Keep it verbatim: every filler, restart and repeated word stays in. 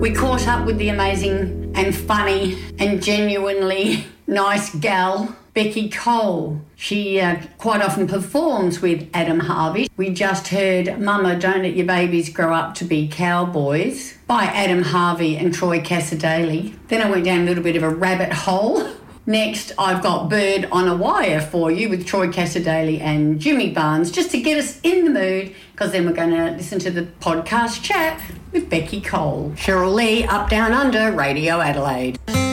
We caught up with the amazing and funny and genuinely nice gal, Becky Cole. She uh, quite often performs with Adam Harvey. We just heard Mama, Don't Let Your Babies Grow Up to Be Cowboys by Adam Harvey and Troy Cassar-Daley. Then I went down a little bit of a rabbit hole. Next, I've got Bird on a Wire for you with Troy Cassar-Daley and Jimmy Barnes, just to get us in the mood, because then we're going to listen to the podcast chat with Becky Cole. Cheryl Lee, Up Down Under, Radio Adelaide.